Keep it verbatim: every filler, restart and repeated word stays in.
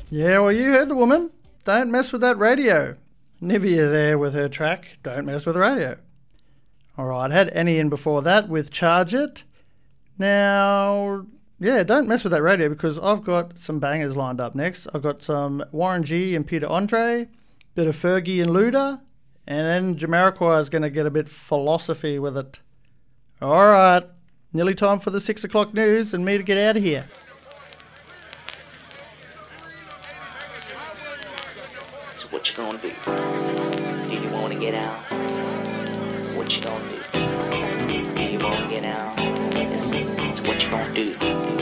Yeah, well, you heard the woman. Don't mess with that radio. Nivea there with her track, Don't Mess with the Radio. All right, had Annie in before that with Charge It. Now, yeah, don't mess with that radio because I've got some bangers lined up next. I've got some Warren G and Peter Andre, bit of Fergie and Luda, and then Jamiroquai is going to get a bit philosophy with it. All right, nearly time for the six o'clock news and me to get out of here. So what you gonna do? Do you wanna get out? What you gonna do? Do you wanna get out? So what you gonna do?